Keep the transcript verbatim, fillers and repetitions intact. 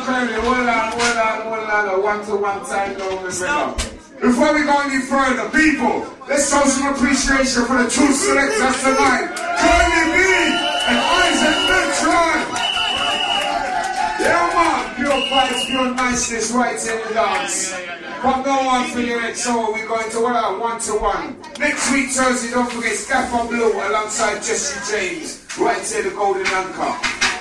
Curly, hold on, hold on, hold on, a one-to-one time now, my brother. Before we go any further, people, let's show some appreciation for the two selectors tonight. Curly B and Isaac Neutron. Yeah, man, pure vibes, pure niceness right in the dance. But no one for your next show, we're going to uh, one-to-one. Next week, Thursday, don't forget Scaffold Blue alongside Jesse James, right here, the Golden Anchor.